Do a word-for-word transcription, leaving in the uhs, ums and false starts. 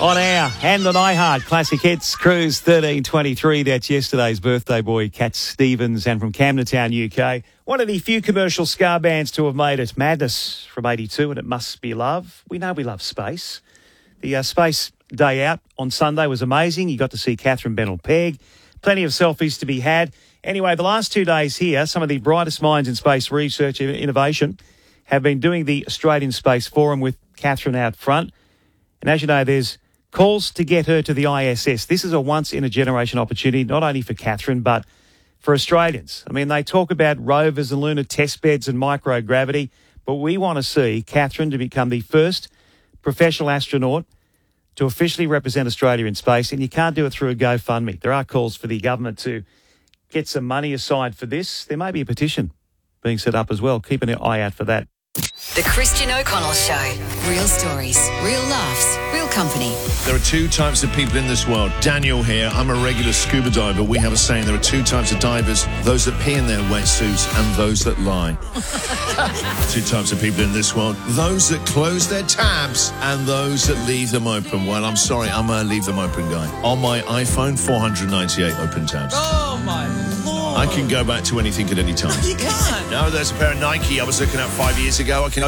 On air and on iHeart Classic Hits Cruise thirteen twenty-three. That's yesterday's birthday boy, Cat Stevens, and from Camden Town, U K. One of the few commercial ska bands to have made it. Madness from eighty-two, and It Must Be Love. We know we love space. The uh, Space Day Out on Sunday was amazing. You got to see Catherine Bennell-Pegg. Plenty of selfies to be had. Anyway, the last two days here, some of the brightest minds in space research and innovation have been doing the Australian Space Forum with Catherine out front. And as you know, there's calls to get her to the I S S. This is a once-in-a-generation opportunity, not only for Catherine, but for Australians. I mean, they talk about rovers and lunar test beds and microgravity, but we want to see Catherine to become the first professional astronaut to officially represent Australia in space, and you can't do it through a GoFundMe. There are calls for the government to get some money aside for this. There may be a petition being set up as well. Keep an eye out for that. The Christian O'Connell Show. Real stories, real laughs, real company. There are two types of people in this world. Daniel here, I'm a regular scuba diver. We have a saying, there are two types of divers, those that pee in their wetsuits and those that lie. Two types of people in this world, those that close their tabs and those that leave them open. Well, I'm sorry, I'm a leave them open guy. On my iPhone, four hundred ninety-eight open tabs. Oh, my Lord. I can go back to anything at any time. You can't. No, there's a pair of Nike I was looking at five years ago. I can